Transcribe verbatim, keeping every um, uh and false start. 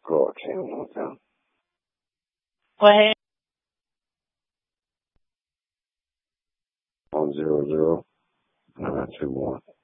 Go ahead, one more time. Go ahead. One zero zero nine two one.